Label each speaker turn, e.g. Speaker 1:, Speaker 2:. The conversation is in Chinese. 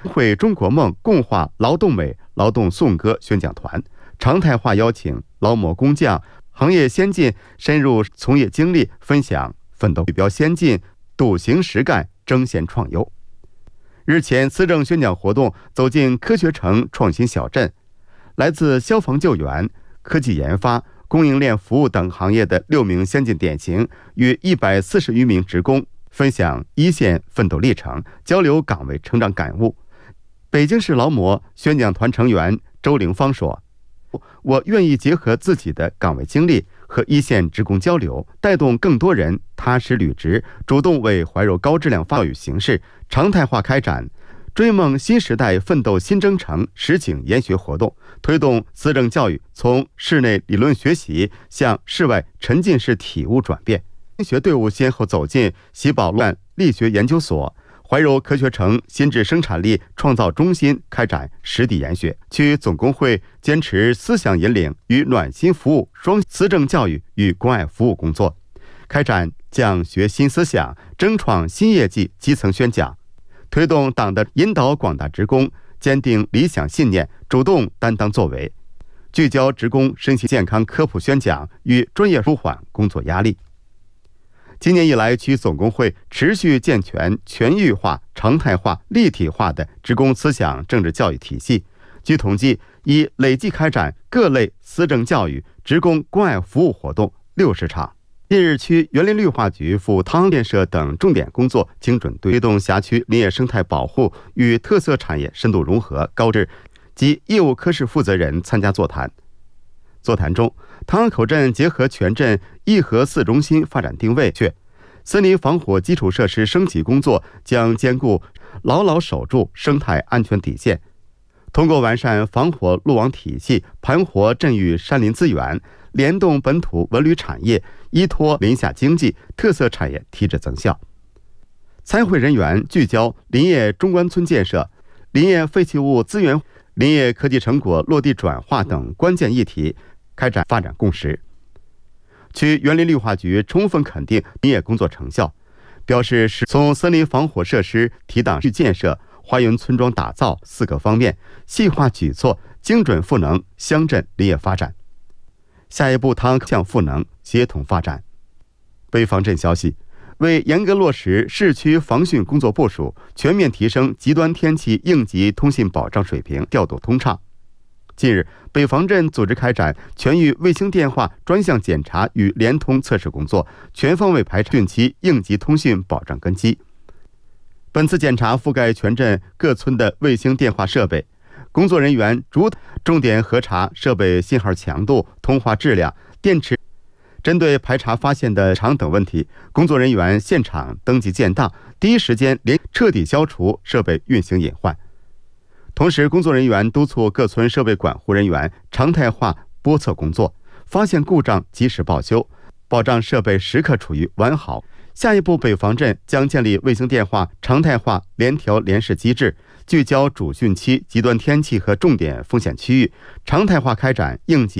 Speaker 1: 会中国梦共话劳动美劳动颂歌宣讲团，常态化邀请劳模工匠、行业先进深入从业经历，分享奋斗目标先进、笃行实干、争先创优。日前，思政宣讲活动走进科学城创新小镇，来自消防救援、科技研发、供应链服务等行业的6名先进典型与140余名职工分享一线奋斗历程，交流岗位成长感悟。北京市劳模宣讲团成员周凌芳说：“我愿意结合自己的岗位经历和一线职工交流，带动更多人踏实履职，主动为怀柔高质量教育形势常态化开展追梦新时代奋斗新征程实景研学活动，推动思政教育从室内理论学习向室外沉浸式体悟转变。研学队伍先后走进喜宝路力学研究所、怀柔科学城新质生产力创造中心开展实地研学。区总工会坚持思想引领与暖心服务双思政教育与关爱服务工作，开展讲学新思想、争创新业绩基层宣讲，推动党的引导广大职工坚定理想信念，主动担当作为，聚焦职工身心健康科普宣讲与专业舒缓工作压力。今年以来，区总工会持续健全全域化、常态化、立体化的职工思想政治教育体系。据统计，已累计开展各类思政教育、职工关爱服务活动60场。近日，区园林绿化局赴汤建设等重点工作精准推动辖区林业生态保护与特色产业深度融合高质及业务科室负责人参加座谈。座谈中，汤河口镇结合全镇1核4中心发展定位，森林防火基础设施升级工作将兼顾牢牢守住生态安全底线，通过完善防火路网体系，盘活镇域山林资源，联动本土文旅产业，依托林下经济特色产业提质增效。参会人员聚焦林业中关村建设、林业废弃物资源、林业科技成果落地转化等关键议题，开展发展共识。区园林绿化局充分肯定林业工作成效，表示是从森林防火设施提档去建设、花园村庄打造4个方面细化举措，精准赋能乡镇林业发展。下一步，汤向赋能协同发展。北方镇消息，为严格落实市区防汛工作部署，全面提升极端天气应急通信保障水平，调度通畅。近日，北方镇组织开展全域卫星电话专项检查与联通测试工作，全方位排查汛期应急通讯保障根基。本次检查覆盖全镇各村的卫星电话设备，工作人员重点核查设备信号强度、通话质量、电池。针对排查发现的场等问题，工作人员现场登记建档，第一时间彻底消除设备运行隐患。同时，工作人员督促各村设备管护人员常态化播测工作，发现故障及时报修，保障设备时刻处于完好。下一步，北方镇将建立卫星电话常态化联调联试机制，聚焦主汛期、极端天气和重点风险区域，常态化开展应急